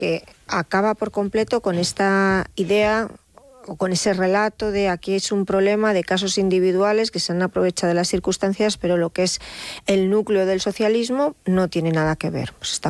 que acaba por completo con esta idea o con ese relato de aquí es un problema de casos individuales que se han aprovechado de las circunstancias, pero lo que es el núcleo del socialismo no tiene nada que ver. Pues